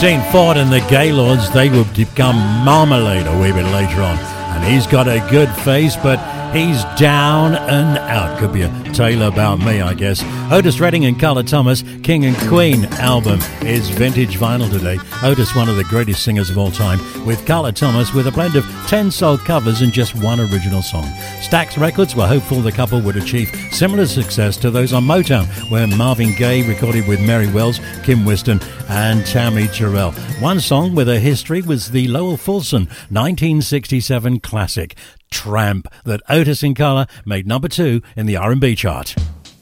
Dean Ford and the Gaylords, they will become Marmalade a wee bit later on. And he's got a good face, but he's down and out. Could be a tale about me, I guess. Otis Redding and Carla Thomas, King and Queen album is vintage vinyl today. Otis, one of the greatest singers of all time, with Carla Thomas with a blend of 10 soul covers and just one original song. Stax Records were hopeful the couple would achieve similar success to those on Motown, where Marvin Gaye recorded with Mary Wells, Kim Whiston and Tammy Terrell. One song with a history was the Lowell Fulson 1967 classic, Tramp, that Otis and Carla made number 2 in the R&B chart.